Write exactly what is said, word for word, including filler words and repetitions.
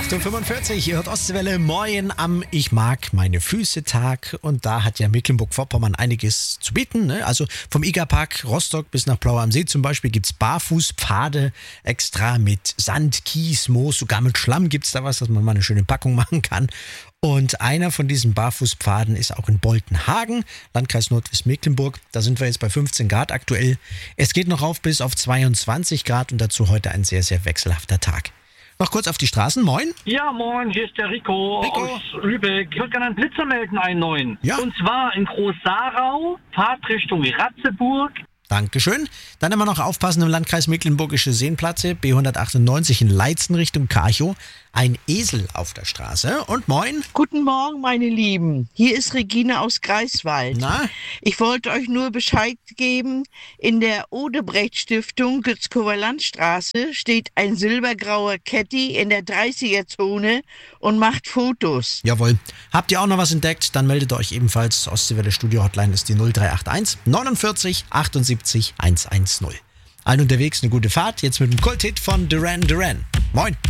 acht Uhr fünfundvierzig, ihr hört Ostseewelle, moin am Ich mag meine Füße Tag. Und da hat ja Mecklenburg-Vorpommern einiges zu bieten. Ne? Also vom I G A-Park Rostock bis nach Plauer am See zum Beispiel gibt es Barfußpfade extra mit Sand, Kies, Moos, sogar mit Schlamm gibt es da was, dass man mal eine schöne Packung machen kann. Und einer von diesen Barfußpfaden ist auch in Boltenhagen, Landkreis Nordwestmecklenburg. Da sind wir jetzt bei fünfzehn Grad aktuell. Es geht noch auf bis auf zweiundzwanzig Grad und dazu heute ein sehr, sehr wechselhafter Tag. Noch kurz auf die Straßen, moin. Ja, moin, hier ist der Rico, Rico. aus Lübeck. Ich würde gerne einen Blitzer melden, einen neuen. Ja. Und zwar in Groß-Sarau, Fahrtrichtung Ratzeburg. Dankeschön. Dann immer noch aufpassen im Landkreis Mecklenburgische Seenplatte, B hundertachtundneunzig in Leitzen Richtung Karchow. Ein Esel auf der Straße. Und moin. Guten Morgen, meine Lieben. Hier ist Regine aus Greifswald. Na? Ich wollte euch nur Bescheid geben, in der Odebrecht-Stiftung Gützkower Landstraße steht ein silbergrauer Caddy in der dreißiger-Zone und macht Fotos. Jawohl. Habt ihr auch noch was entdeckt? Dann meldet euch ebenfalls. Ostseewelle Studio Hotline ist die null drei acht eins neunundvierzig achtundsiebzig hundertzehn. Allen unterwegs eine gute Fahrt. Jetzt mit dem Kult-Hit von Duran Duran. Moin.